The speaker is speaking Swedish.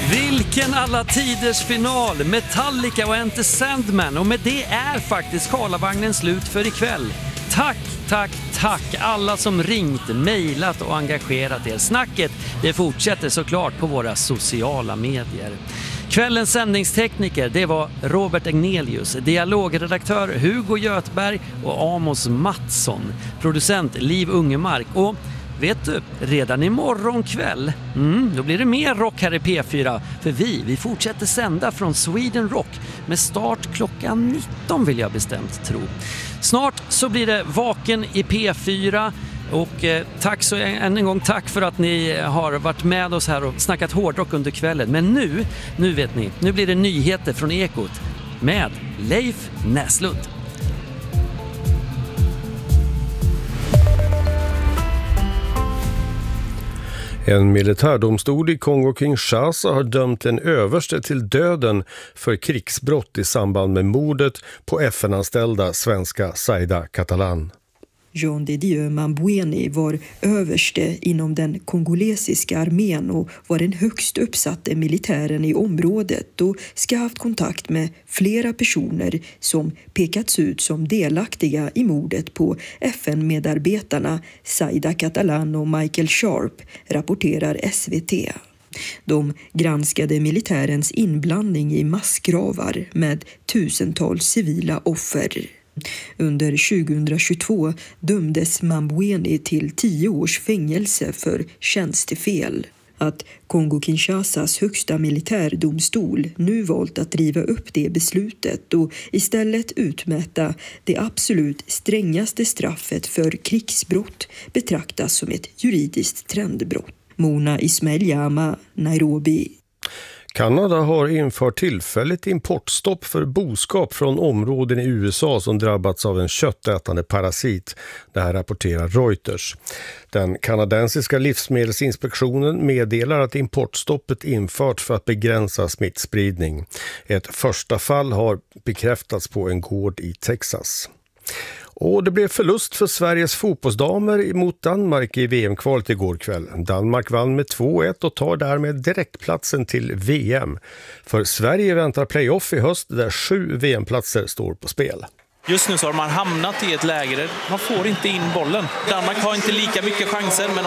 Vilken alla tiders final, Metallica och Enter Sandman, och med det är faktiskt Karlavagnen slut för ikväll. Tack alla som ringt, mejlat och engagerat er. Snacket, det fortsätter såklart på våra sociala medier. Kvällens sändningstekniker, det var Robert Egnelius, dialogredaktör Hugo Göthberg och Amos Mattsson, producent Liv Ungemark. Och vet du, redan imorgon kväll, då blir det mer rock här i P4. För vi fortsätter sända från Sweden Rock med start klockan 19 vill jag bestämt tro. Snart så blir det Vaken i P4. Och än en gång tack för att ni har varit med oss här och snackat hårdrock under kvällen. Men nu vet ni, nu blir det nyheter från Ekot med Leif Näslund. En militärdomstol i Kongo-Kinshasa har dömt en överste till döden för krigsbrott i samband med mordet på FN-anställda svenska Saida Catalan. Jean de Dieu Mambweni var överste inom den kongolesiska armén och var den högst uppsatte militären i området och ska ha haft kontakt med flera personer som pekats ut som delaktiga i mordet på FN-medarbetarna Saida Catalan och Michael Sharp, rapporterar SVT. De granskade militärens inblandning i massgravar med tusentals civila offer. Under 2022 dömdes Mambweni till 10 års fängelse för tjänstefel. Att Kongo-Kinshasas högsta militärdomstol nu valt att riva upp det beslutet och istället utmäta det absolut strängaste straffet för krigsbrott betraktas som ett juridiskt trendbrott. Mona Ismail-Jama, Nairobi. Kanada har infört tillfälligt importstopp för boskap från områden i USA som drabbats av en köttätande parasit. Det här rapporterar Reuters. Den kanadensiska livsmedelsinspektionen meddelar att importstoppet införts för att begränsa smittspridning. Ett första fall har bekräftats på en gård i Texas. Och det blev förlust för Sveriges fotbollsdamer mot Danmark i VM-kvalet igår kväll. Danmark vann med 2-1 och tar därmed direktplatsen till VM. För Sverige väntar playoff i höst där 7 VM-platser står på spel. Just nu så har man hamnat i ett läge där man får inte in bollen. Danmark har inte lika mycket chanser, men